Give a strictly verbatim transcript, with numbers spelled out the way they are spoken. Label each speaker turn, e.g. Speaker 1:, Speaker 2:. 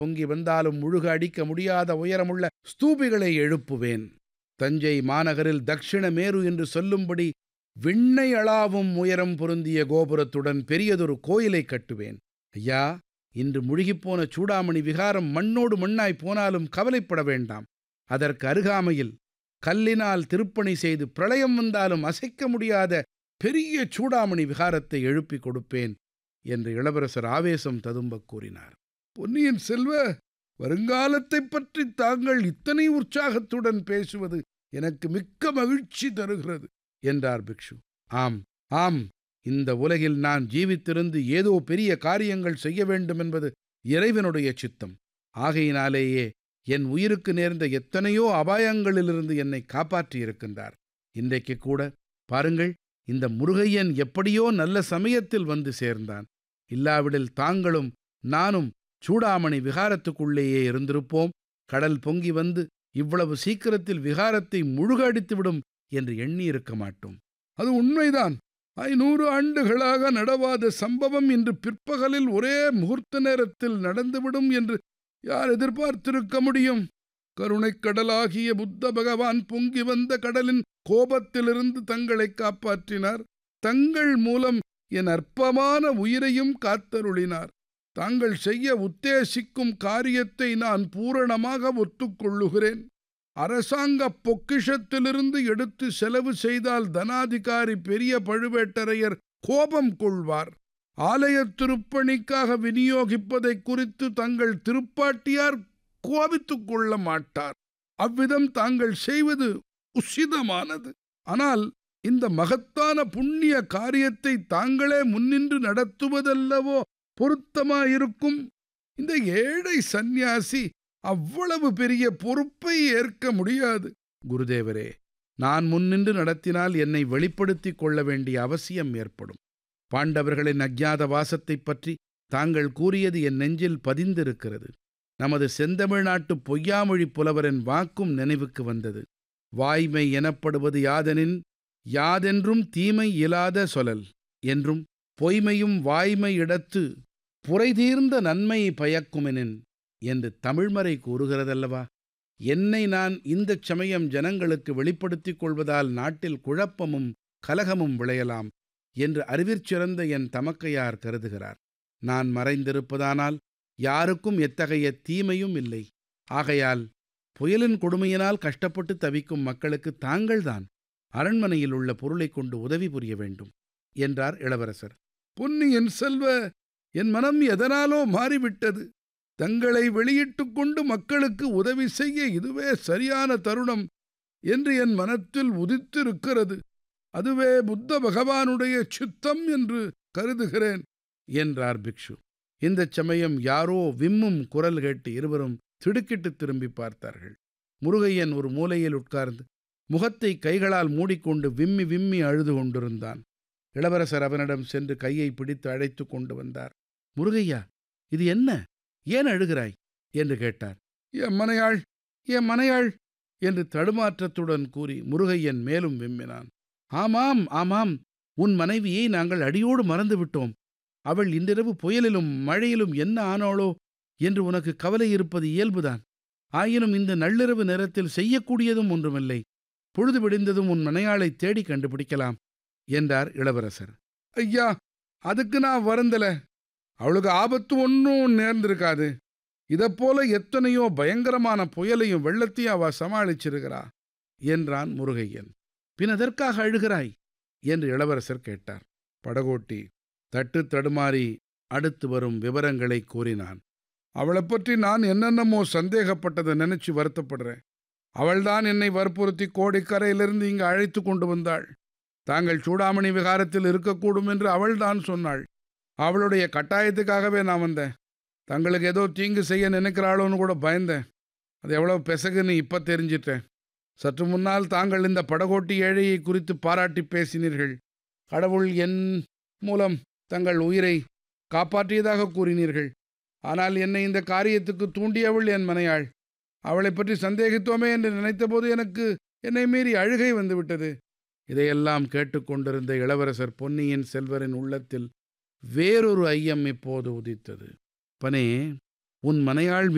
Speaker 1: பொங்கி வந்தாலும் முழுக அடிக்க முடியாத உயரமுள்ள ஸ்தூபிகளை எழுப்புவேன். தஞ்சை மாநகரில் தக்ஷிண மேரு என்று சொல்லும்படி விண்ணை அளாவும் உயரம் பொருந்திய கோபுரத்துடன் பெரியதொரு கோயிலை கட்டுவேன். ஐயா, இன்று முழுகிப்போன சூடாமணி விகாரம் மண்ணோடு மண்ணாய் போனாலும் கவலைப்பட வேண்டாம். அதற்கு அருகாமையில் கல்லினால் திருப்பணி செய்து பிரளயம் வந்தாலும் அசைக்க முடியாத பெரிய சூடாமணி விகாரத்தை எழுப்பிக் கொடுப்பேன் என்று இளவரசர் ஆவேசம் ததும்பக் கூறினார். பொன்னியின் செல்வ, வருங்காலத்தைப் பற்றி தாங்கள் இத்தனை உற்சாகத்துடன் பேசுவது எனக்கு மிக்க மகிழ்ச்சி தருகிறது என்றார் பிக்ஷு. ஆம் ஆம், இந்த உலகில் நான் ஜீவித்திருந்து ஏதோ பெரிய காரியங்கள் செய்ய வேண்டும் என்பது இறைவனுடைய சித்தம். ஆகையினாலேயே என் உயிருக்கு நேர்ந்த எத்தனையோ அபாயங்களிலிருந்து என்னை காப்பாற்றியிருக்கின்றார். இன்றைக்கு கூட பாருங்கள், இந்த முருகையன் எப்படியோ நல்ல சமயத்தில் வந்து சேர்ந்தான். இல்லாவிடில் தாங்களும் நானும் சூடாமணி விகாரத்துக்குள்ளேயே இருந்திருப்போம். கடல் பொங்கி வந்து இவ்வளவு சீக்கிரத்தில் விகாரத்தை முழுக அடித்துவிடும் என்று எண்ணியிருக்க மாட்டோம்.
Speaker 2: அது உண்மைதான். ஐநூறு ஆண்டுகளாக நடவாத சம்பவம் இன்று பிற்பகலில் ஒரே முகூர்த்த நேரத்தில் நடந்துவிடும் என்று யார் எதிர்பார்த்திருக்க முடியும்? கருணைக் கடலாகிய புத்த பகவான் பொங்கி வந்த கடலின் கோபத்திலிருந்து தங்களை காப்பாற்றினார். தங்கள் மூலம் என் அற்பமான உயிரையும் காத்தருளினார். தாங்கள் செய்ய உத்தேசிக்கும் காரியத்தை நான் பூரணமாக ஒத்துக்கொள்ளுகிறேன். அரசாங்க பொக்கிஷத்திலிருந்து எடுத்து செலவு செய்தால் தனாதிகாரி பெரிய பழுவேட்டரையர் கோபம் கொள்வார். ஆலய திருப்பணிக்காக விநியோகிப்பதை குறித்து தங்கள் திருப்பாட்டியார் கோபித்துக் கொள்ள மாட்டார். அவ்விதம் தாங்கள் செய்வது உசிதமானது. ஆனால் இந்த மகத்தான புண்ணிய காரியத்தை தாங்களே முன்னின்று நடத்துவதல்லவோ பொருத்தமாயிருக்கும். இந்த ஏழை சந்நியாசி அவ்வளவு பெரிய பொறுப்பை ஏற்க முடியாது.
Speaker 1: குருதேவரே, நான் முன்னின்று நடத்தினால் என்னை வெளிப்படுத்திக் கொள்ள வேண்டிய அவசியம் ஏற்படும். பாண்டவர்களின் அஞ்ஞாத வாசத்தைப் பற்றி தாங்கள் கூறியது என் நெஞ்சில் பதிந்திருக்கிறது. நமது செந்தமிழ்நாட்டு பொய்யாமொழி புலவரின் வாக்கும் நினைவுக்கு வந்தது. வாய்மை எனப்படுவது யாதெனின் யாதென்றும் தீமை இலாத சொலல் என்றும், பொய்மையும் வாய்மை இடத்து புரைதீர்ந்த நன்மை பயக்குமெனின் என்று தமிழ்மறை கூறுகிறதல்லவா? என்னை நான் இந்தச் சமயம் ஜனங்களுக்கு வெளிப்படுத்திக் கொள்வதால் நாட்டில் குழப்பமும் கலகமும் விளையலாம் என்று அறிவிற்சிறந்த என் தமக்கையார் கருதுகிறார். நான் மறைந்திருப்பதானால் யாருக்கும் எத்தகைய தீமையும் இல்லை. ஆகையால் புயலின் கொடுமையினால் கஷ்டப்பட்டு தவிக்கும் மக்களுக்கு தாங்கள்தான் அரண்மனையில் உள்ள பொருளை கொண்டு உதவி புரிய வேண்டும் என்றார் இளவரசர்.
Speaker 2: பொன்னியின் செல்வ, என் மனம் எதனாலோ மாறிவிட்டது. தங்களை வெளியிட்டுக் கொண்டு மக்களுக்கு உதவி செய்ய இதுவே சரியான தருணம் என்று என் மனத்தில் உதித்திருக்கிறது. அதுவே புத்த பகவானுடைய சித்தம் என்று கருதுகிறேன்
Speaker 1: என்றார் பிக்ஷு. இந்தச் சமயம் யாரோ விம்மும் குரல் கேட்டு இருவரும் திடுக்கிட்டு திரும்பி பார்த்தார்கள். முருகையன் ஒரு மூலையில் உட்கார்ந்து முகத்தை கைகளால் மூடிக்கொண்டு விம்மி விம்மி அழுது கொண்டிருந்தான். இளவரசர் அவனிடம் சென்று கையை பிடித்து அழைத்து கொண்டு வந்தார். முருகையா, இது என்ன? ஏன் அழுகிறாய் என்று கேட்டார்.
Speaker 2: என் மனையாள்
Speaker 1: என் மனையாள் என்று தடுமாற்றத்துடன் கூறி முருகையன் மேலும் விம்மினான். ஆமாம் ஆமாம், உன் மனைவியை நாங்கள் அடியோடு மறந்து விட்டோம். அவள் இன்றிரவு புயலிலும் மழையிலும் என்ன ஆனாளோ என்று உனக்கு கவலை இருப்பது இயல்புதான். ஆயினும் இந்த நள்ளிரவு நேரத்தில் செய்யக்கூடியதும் ஒன்றுமில்லை. பொழுது விடிந்ததும் உன் மனையாளை தேடி கண்டுபிடிக்கலாம் என்றார் இளவரசர்.
Speaker 2: ஐயா, அதுக்கு நான் வருந்தல. அவளுக்கு ஆபத்து ஒன்றும் நேர்ந்திருக்காது. இதைப்போல எத்தனையோ பயங்கரமான புயலையும் வெள்ளத்தையும் அவ சமாளிச்சிருக்கிறா
Speaker 1: என்றான் முருகையன். பின் அதற்காக அழுகிறாய் என்று இளவரசர் கேட்டார். படகோட்டி தட்டு தடுமாறி அடுத்து வரும் விவரங்களை கூறினான்.
Speaker 2: அவளை பற்றி நான் என்னென்னமோ சந்தேகப்பட்டதை நினைச்சு வருத்தப்படுறேன். அவள்தான் என்னை வற்புறுத்தி கோடிக்கரையிலிருந்து இங்கு அழைத்து கொண்டு வந்தாள். தாங்கள் சூடாமணி விகாரத்தில் இருக்கக்கூடும் என்று அவள்தான் சொன்னாள். அவளுடைய கட்டாயத்துக்காகவே நான் வந்தேன். தங்களுக்கு ஏதோ தீங்கு செய்ய நினைக்கிறாளோன்னு கூட பயந்தேன். அது எவ்வளவு பெசகுன்னு இப்போ தெரிஞ்சிட்டேன். சற்று முன்னால் தாங்கள் இந்த படகோட்டி ஏழையை குறித்து பாராட்டி பேசினீர்கள். கடவுள் என் மூலம் தங்கள் உயிரை காப்பாற்றியதாக கூறினீர்கள். ஆனால் என்னை இந்த காரியத்துக்கு தூண்டியவள் என் மனையாள். அவளை பற்றி சந்தேகித்தோமே என்று நினைத்தபோது எனக்கு என்னை மீறி அழுகை வந்துவிட்டது. இதையெல்லாம் கேட்டுக்கொண்டிருந்த இளவரசர் பொன்னியின் செல்வரின் உள்ளத்தில் வேறொரு ஐயம் இப்போது உதித்தது. பனே, உன் மனையாள்